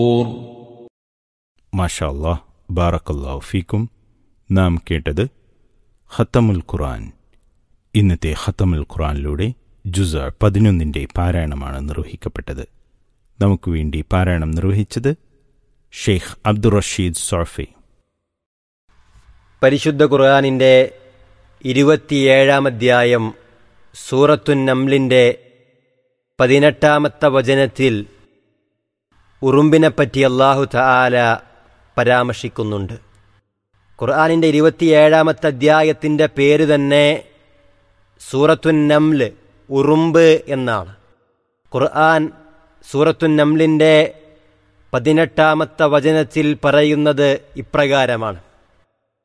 മാഷാ അല്ലാഹ്, ബാറക്കല്ലാഹു ഫീക്കും. നാം കേട്ടത് ഖത്തമുൽ ഖുർആൻ. ഇന്നത്തെ ഖത്തമുൽ ഖുർആനിലൂടെ ജുസ് 11 പാരായണമാണ് നിർവഹിക്കപ്പെട്ടത്. നമുക്ക് വേണ്ടി പാരായണം നിർവഹിച്ചത് ഷെയ്ഖ് അബ്ദുർ റഷീദ് സോഫി. പരിശുദ്ധ ഖുർആനിൻ്റെ 27-ാം അധ്യായം സൂറത്തുൻ നംലിൻ്റെ 18-ാമത്തെ വചനത്തിൽ ഉറുമ്പിനെപ്പറ്റി അല്ലാഹു തആല പരാമർശിക്കുന്നുണ്ട്. ഖുർആനിൻ്റെ 27-ാമത്തെ അധ്യായത്തിൻ്റെ പേര് തന്നെ സൂറത്തുൻ നംല്, ഉറുമ്പ് എന്നാണ്. ഖുർആൻ സൂറത്തുൻ നംലിൻ്റെ 18-ാമത്തെ വചനത്തിൽ പറയുന്നത് ഇപ്രകാരമാണ്: